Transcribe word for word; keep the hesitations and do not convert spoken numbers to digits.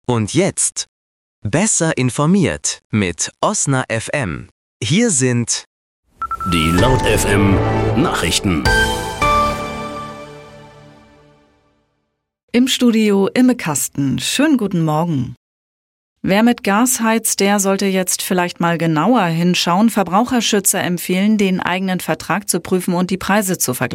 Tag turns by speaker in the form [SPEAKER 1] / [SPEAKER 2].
[SPEAKER 1] Und jetzt besser informiert mit Osna F M. Hier sind
[SPEAKER 2] die Laut F M Nachrichten.
[SPEAKER 3] Im Studio Imme Kasten. Schönen guten Morgen. Wer mit Gas heizt, der sollte jetzt vielleicht mal genauer hinschauen. Verbraucherschützer empfehlen, den eigenen Vertrag zu prüfen und die Preise zu vergleichen.